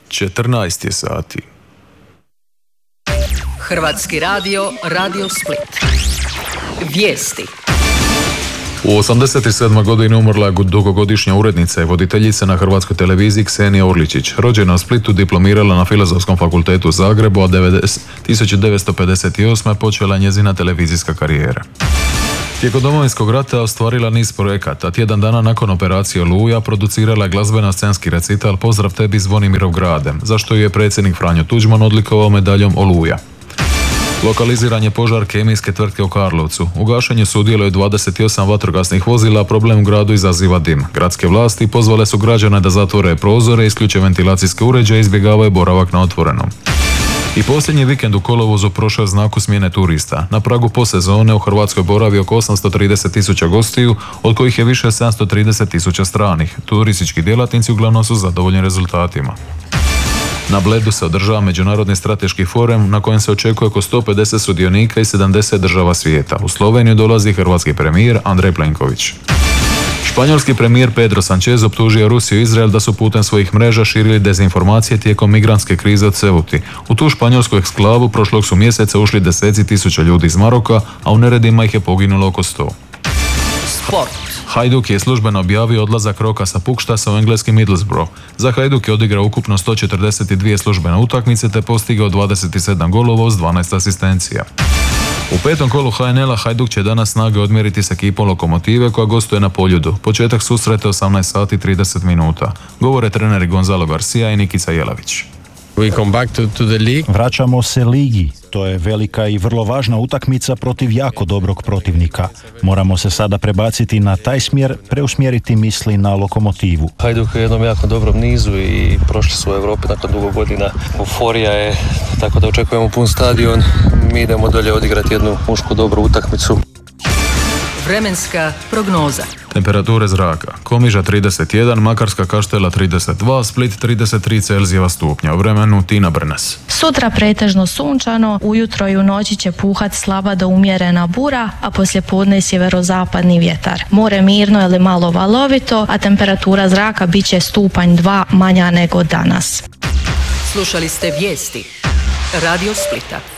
14 je sati. Hrvatski radio, Radio Split. Vijesti. U 87. godini umrla je dugogodišnja urednica i voditeljica na Hrvatskoj televiziji Ksenija Urličić. Rođena u Splitu, diplomirala na Filozofskom fakultetu u Zagrebu, a 1958. počela njezina televizijska karijera. Tijekom Domovinskog rata ostvarila niz projekata. Tjedan dana nakon operacije Oluja producirala je glazbeno-scenski recital Pozdrav tebi Zvonimirov grade, za što ju je predsjednik Franjo Tuđman odlikovao medaljom Oluja. Lokaliziran je požar kemijske tvrtke u Karlovcu. U gašenju sudjeluje 28 vatrogasnih vozila, a problem u gradu izaziva dim. Gradske vlasti pozvale su građane da zatvore prozore, isključe ventilacijske uređaje i izbjegavaju boravak na otvorenom. I posljednji vikend u kolovozu prošao je znaku smjene turista. Na pragu posezone u Hrvatskoj boravi oko 830.000 gostiju, od kojih je više 730.000 stranih. Turistički djelatnici uglavnom su zadovoljni rezultatima. Na Bledu se održava Međunarodni strateški forum na kojem se očekuje oko 150 sudionika iz 70 država svijeta. U Sloveniju dolazi hrvatski premijer Andrej Plenković. Španjolski premijer Pedro Sánchez optužio Rusiju i Izrael da su putem svojih mreža širili dezinformacije tijekom migrantske krize od Ceuti. U tu španjolsku eksklavu prošlog su mjeseca ušli deseci tisuća ljudi iz Maroka, a u neredima ih je poginulo oko 100. Sport. Hajduk je službeno objavio odlazak Rokasa Pukštasa u engleski Middlesbrough. Za Hajduk je odigrao ukupno 142 službene utakmice te postigao 27 golova uz 12 asistencija. U petom kolu HNL-a Hajduk će danas snage odmjeriti s ekipom Lokomotive koja gostuje na Poljudu. Početak susreta 18 sati 30 minuta. Govore treneri Gonzalo Garcia i Nikica Jelavić. We come back to the league. Vraćamo se ligi. To je velika i vrlo važna utakmica protiv jako dobrog protivnika. Moramo se sada prebaciti na taj smjer, preusmjeriti misli na Lokomotivu. Hajduk je u jednom jako dobrom nizu i prošli su u Europi nakon dugo godina. Euforija je, tako da očekujemo pun stadion. Mi idemo dolje odigrati jednu mušku dobru utakmicu. Vremenska prognoza. Temperature zraka. Komiža 31, Makarska Kaštela 32, Split 33 Celzijeva stupnja. U vremenu Tina Brnes. Sutra pretežno sunčano, ujutro i u noći će puhat slaba do umjerena bura, a poslijepodne sjeverozapadni vjetar. More mirno ili malo valovito, a temperatura zraka bit će stupanj 2 manja nego danas. Slušali ste vijesti Radio Splita.